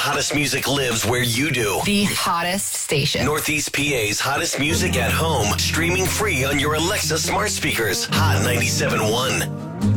hottest music lives where you do. The hottest station. Northeast PA's hottest music at home. Streaming free on your Alexa smart speakers. Hot 97.1.